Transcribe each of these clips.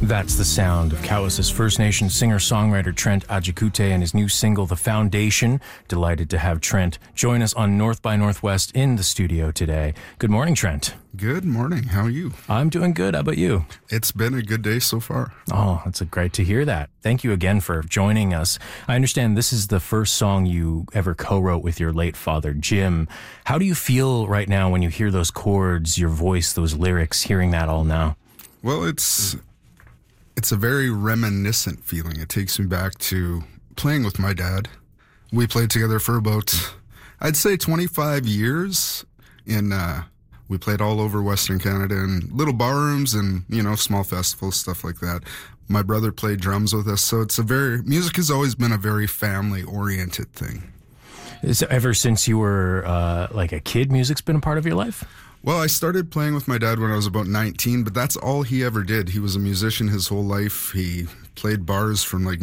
That's the sound of Cowess's First Nation singer-songwriter Trent Ajikute and his new single, The Foundation. Delighted to have Trent join us on North by Northwest in the studio today. Good morning, Trent. Good morning. How are you? I'm doing good. How about you? It's been a good day so far. Oh, that's great to hear that. Thank you again for joining us. I understand this is the first song you ever co-wrote with your late father, Jim. How do you feel right now when you hear those chords, your voice, those lyrics, hearing that all now? Well, it's a very reminiscent feeling. It takes me back to playing with my dad. We played together for about, I'd say 25 years. We played all over Western Canada in little bar rooms and, small festivals, stuff like that. My brother played drums with us. So music has always been a very family-oriented thing. So ever since you were like a kid, music's been a part of your life? Well, I started playing with my dad when I was about 19, but that's all he ever did. He was a musician his whole life. He played bars from like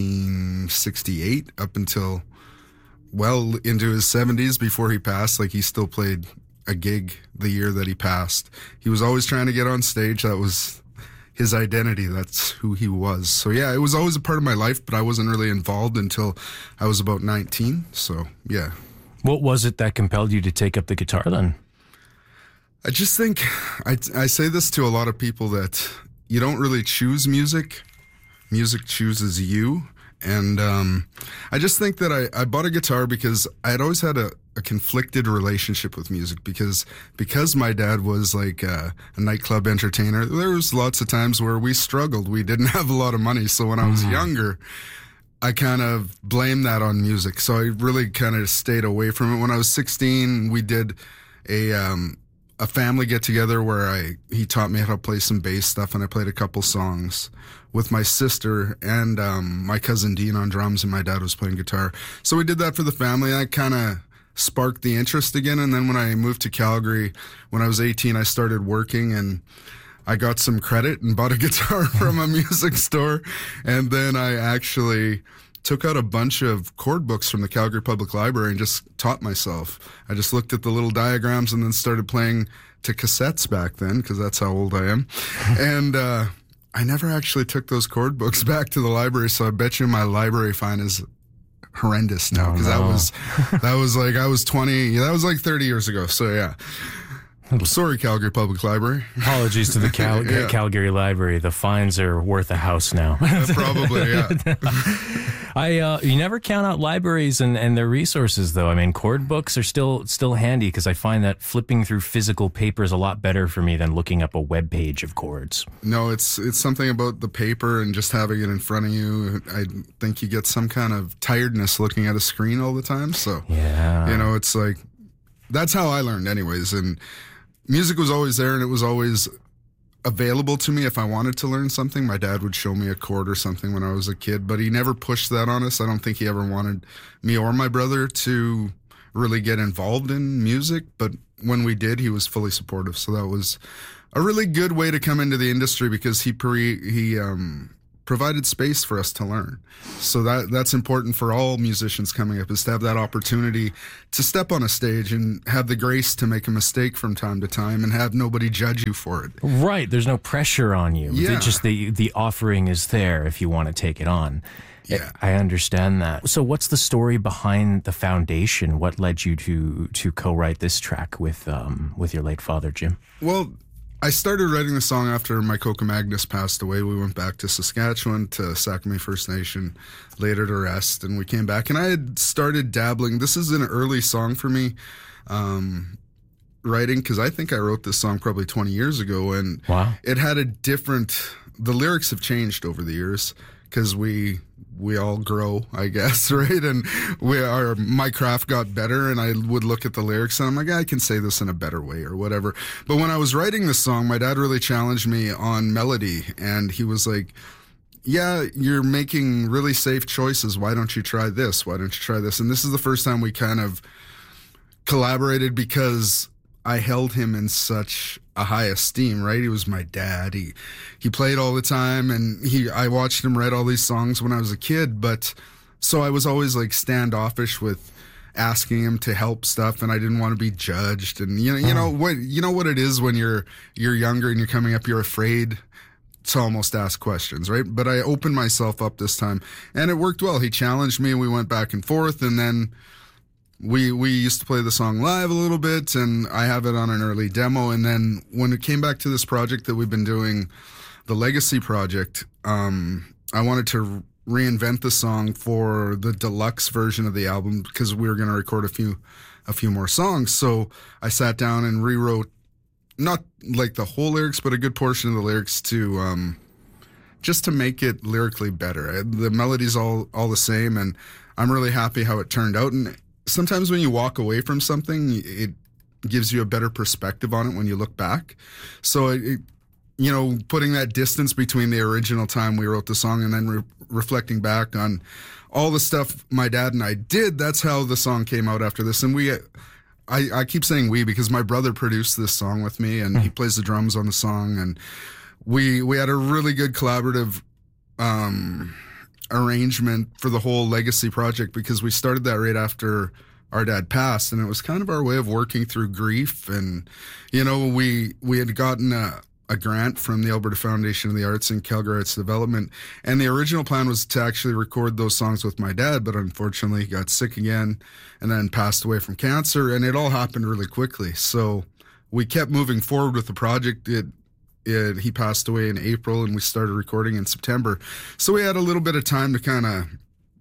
1968 up until well into his 70s before he passed. Like, he still played a gig the year that he passed. He was always trying to get on stage. That was his identity. That's who he was. So yeah, it was always a part of my life, but I wasn't really involved until I was about 19. So yeah. What was it that compelled you to take up the guitar then? I just think, I say this to a lot of people, that you don't really choose music. Music chooses you. And I just think that I bought a guitar because I had always had a conflicted relationship with music because my dad was like a nightclub entertainer. There was lots of times where we struggled. We didn't have a lot of money. So when I was younger, I kind of blamed that on music. So I really kind of stayed away from it. When I was 16, we did a family get-together where he taught me how to play some bass stuff, and I played a couple songs with my sister and my cousin Dean on drums, and my dad was playing guitar. So we did that for the family, and that kind of sparked the interest again. And then when I moved to Calgary, when I was 18, I started working, and I got some credit and bought a guitar from a music store. And then I actually took out a bunch of chord books from the Calgary Public Library and just taught myself. I just looked at the little diagrams and then started playing to cassettes back then, because that's how old I am. And I never actually took those chord books back to the library, so I bet you my library fine is horrendous now, because that was like, I was 20, that was like 30 years ago. So yeah. Sorry, Calgary Public Library. Apologies to the Calgary Library. The fines are worth a house now. Probably, yeah. You never count out libraries and their resources, though. I mean, chord books are still handy, because I find that flipping through physical paper is a lot better for me than looking up a web page of chords. No, it's something about the paper and just having it in front of you. I think you get some kind of tiredness looking at a screen all the time. So, yeah. It's like, that's how I learned anyways. And music was always there, and it was always available to me if I wanted to learn something. My dad would show me a chord or something when I was a kid, but he never pushed that on us. I don't think he ever wanted me or my brother to really get involved in music, but when we did, he was fully supportive. So that was a really good way to come into the industry, because he provided space for us to learn. So that's important for all musicians coming up, is to have that opportunity to step on a stage and have the grace to make a mistake from time to time and have nobody judge you for it. Right. There's no pressure on you. Yeah. Just the offering is there if you want to take it on. Yeah. I understand that. So what's the story behind The Foundation? What led you to co-write this track with your late father, Jim? Well, I started writing the song after my Coca Magnus passed away. We went back to Saskatchewan, to Sakamay First Nation, laid her to rest, and we came back. And I had started dabbling. This is an early song for me, writing, because I think I wrote this song probably 20 years ago. And wow. It had the lyrics have changed over the years, because we all grow, I guess, right? And my craft got better, and I would look at the lyrics and I'm like, I can say this in a better way or whatever. But when I was writing this song, my dad really challenged me on melody, and he was like, yeah, you're making really safe choices. Why don't you try this? Why don't you try this? And this is the first time we kind of collaborated, because I held him in such a high esteem, right? He was my dad. He played all the time, and I watched him write all these songs when I was a kid, but so I was always like standoffish with asking him to help stuff, and I didn't want to be judged. And you know what it is when you're younger and you're coming up, you're afraid to almost ask questions, right? But I opened myself up this time, and it worked well. He challenged me, and we went back and forth, and then we used to play the song live a little bit, and I have it on an early demo. And then when it came back to this project that we've been doing, the Legacy project, I wanted to reinvent the song for the deluxe version of the album because we were going to record a few more songs. So I sat down and rewrote, not like the whole lyrics, but a good portion of the lyrics to just to make it lyrically better. The melody's all the same, and I'm really happy how it turned out. And sometimes when you walk away from something, it gives you a better perspective on it when you look back. So putting that distance between the original time we wrote the song and then reflecting back on all the stuff my dad and I did, that's how the song came out after this. And I keep saying we because my brother produced this song with me, and he plays the drums on the song, and we had a really good collaborative arrangement for the whole Legacy project because we started that right after our dad passed, and it was kind of our way of working through grief. And we had gotten a grant from the Alberta Foundation of the Arts and Calgary Arts Development. And the original plan was to actually record those songs with my dad, but unfortunately he got sick again and then passed away from cancer, and it all happened really quickly. So we kept moving forward with the project. He passed away in April, and we started recording in September. So we had a little bit of time to kind of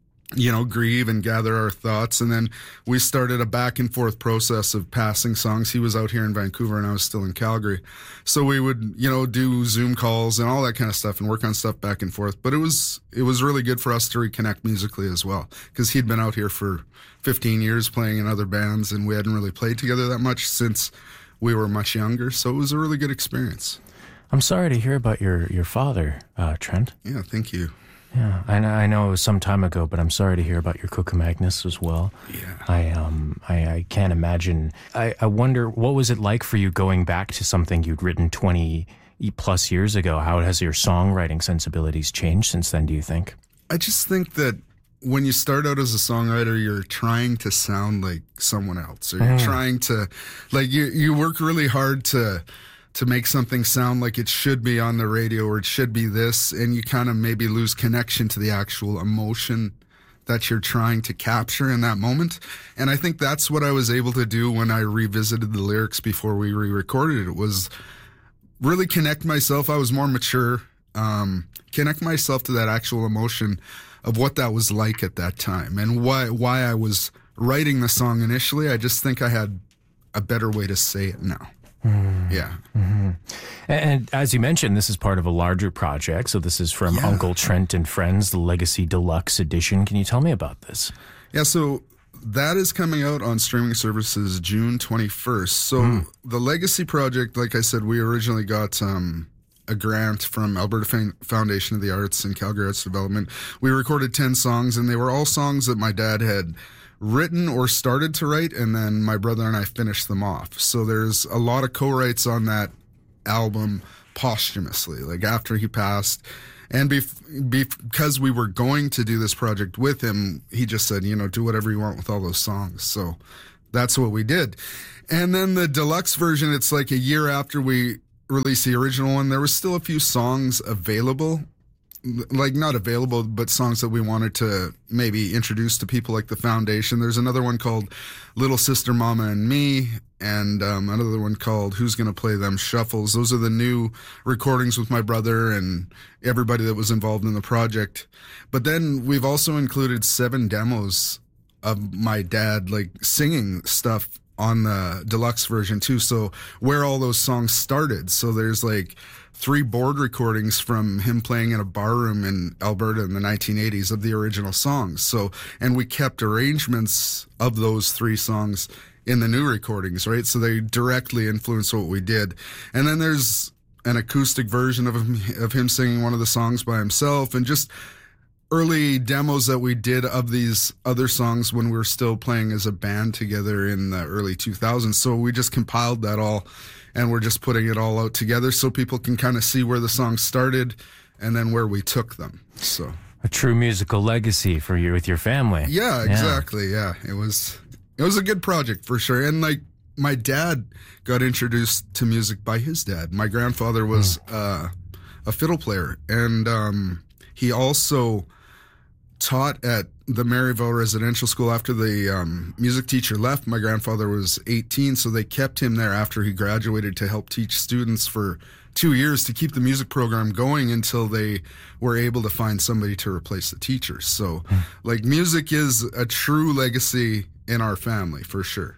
grieve and gather our thoughts. And then we started a back and forth process of passing songs. He was out here in Vancouver and I was still in Calgary. So we would, do Zoom calls and all that kind of stuff and work on stuff back and forth. But it was really good for us to reconnect musically as well, because he'd been out here for 15 years playing in other bands, and we hadn't really played together that much since we were much younger. So it was a really good experience. I'm sorry to hear about your father, Trent. Yeah, thank you. Yeah, I know it was some time ago, but I'm sorry to hear about your Cuca Magnus as well. Yeah. I can't imagine. I wonder, what was it like for you going back to something you'd written 20 plus years ago? How has your songwriting sensibilities changed since then, do you think? I just think that when you start out as a songwriter, you're trying to sound like someone else, or you're trying to, you work really hard to make something sound like it should be on the radio, or it should be this, and you kind of maybe lose connection to the actual emotion that you're trying to capture in that moment. And I think that's what I was able to do when I revisited the lyrics before we re-recorded it, was really connect myself. I was more mature, connect myself to that actual emotion of what that was like at that time, and why I was writing the song initially. I just think I had a better way to say it now. Yeah. Mm-hmm. And as you mentioned, this is part of a larger project. So this is from Uncle Trent and Friends, the Legacy Deluxe Edition. Can you tell me about this? Yeah, so that is coming out on streaming services June 21st. So the Legacy project, like I said, we originally got a grant from Alberta Foundation of the Arts and Calgary Arts Development. We recorded 10 songs, and they were all songs that my dad had written or started to write, and then my brother and I finished them off. So there's a lot of co-writes on that album posthumously, like after he passed. And because we were going to do this project with him, he just said, do whatever you want with all those songs. So that's what we did. And then the deluxe version, it's like a year after we released the original one, there was still a few songs available. Like, not available, but songs that we wanted to maybe introduce to people like the Foundation. There's another one called Little Sister, Mama and Me, and another one called Who's Gonna Play Them Shuffles. Those are the new recordings with my brother and everybody that was involved in the project. But then we've also included 7 demos of my dad, singing stuff on the deluxe version too. So where all those songs started. So there's 3 board recordings from him playing in a bar room in Alberta in the 1980s of the original songs. So, and we kept arrangements of those 3 songs in the new recordings, right? So they directly influence what we did. And then there's an acoustic version of him singing one of the songs by himself, and just early demos that we did of these other songs when we were still playing as a band together in the early 2000s. So we just compiled that all, and we're just putting it all out together so people can kind of see where the songs started and then where we took them. So a true musical legacy for you with your family. Yeah, exactly. Yeah, it was a good project for sure. And my dad got introduced to music by his dad. My grandfather was a fiddle player. And he also taught at the Maryville Residential School after the music teacher left. My grandfather was 18, so they kept him there after he graduated to help teach students for 2 years to keep the music program going until they were able to find somebody to replace the teachers. So, like, music is a true legacy in our family, for sure.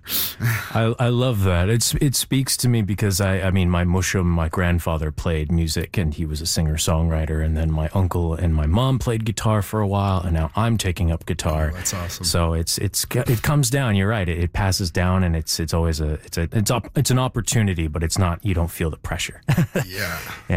I love that. It speaks to me because I mean, my mushum, my grandfather played music and he was a singer-songwriter, and then my uncle and my mom played guitar for a while, and now I'm taking up guitar. Oh, that's awesome. So it comes down. You're right. It passes down, and it's always it's an opportunity, but it's not. You don't feel the pressure. Yeah.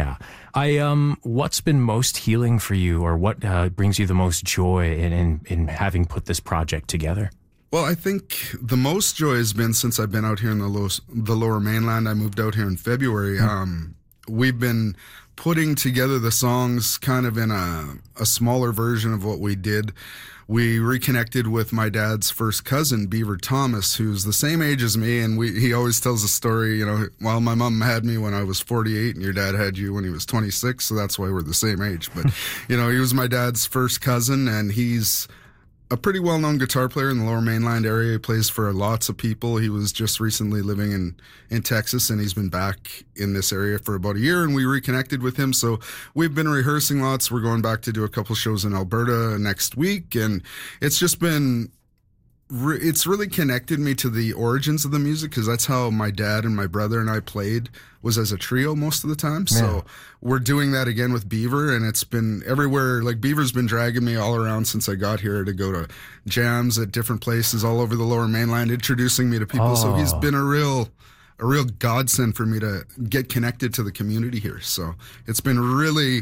Yeah. What's been most healing for you, or what brings you the most joy in having put this project together? Well, I think the most joy has been since I've been out here in the Lower Mainland. I moved out here in February. We've been putting together the songs kind of in a smaller version of what we did. We reconnected with my dad's first cousin, Beaver Thomas, who's the same age as me, and he always tells a story, well, my mom had me when I was 48 and your dad had you when he was 26, so that's why we're the same age. But, he was my dad's first cousin, and he's a pretty well-known guitar player in the Lower Mainland area. He plays for lots of people. He was just recently living in Texas, and he's been back in this area for about a year, and we reconnected with him. So we've been rehearsing lots. We're going back to do a couple shows in Alberta next week, and it's just been... it's really connected me to the origins of the music, because that's how my dad and my brother and I played, was as a trio most of the time. Yeah. So we're doing that again with Beaver, and it's been everywhere. Like, Beaver's been dragging me all around since I got here to go to jams at different places all over the Lower Mainland, introducing me to people. Oh. So he's been a real godsend for me to get connected to the community here. So it's been really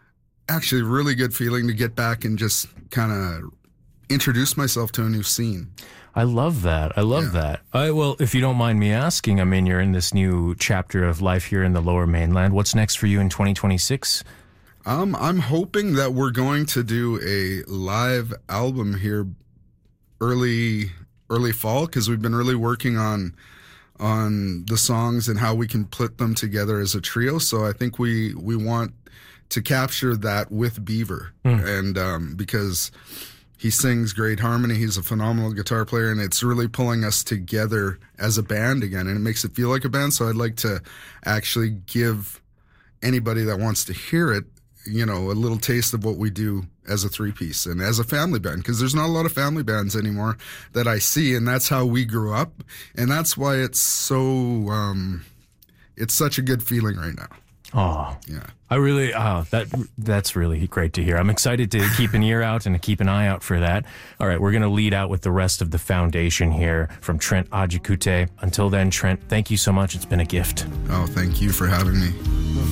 good feeling to get back and just kind of introduce myself to a new scene. I love that. I love that. Well, if you don't mind me asking, I mean, you're in this new chapter of life here in the Lower Mainland. What's next for you in 2026? I'm hoping that we're going to do a live album here early fall, because we've been really working on the songs and how we can put them together as a trio. So I think we want to capture that with Beaver, and because he sings great harmony. He's a phenomenal guitar player, and it's really pulling us together as a band again, and it makes it feel like a band. So I'd like to actually give anybody that wants to hear it, a little taste of what we do as a three-piece and as a family band, because there's not a lot of family bands anymore that I see, and that's how we grew up, and that's why it's so it's such a good feeling right now. Oh, yeah. That's really great to hear. I'm excited to keep an ear out and to keep an eye out for that. All right, we're going to lead out with the rest of the foundation here from Trent Ajikute. Until then, Trent, thank you so much. It's been a gift. Oh, thank you for having me.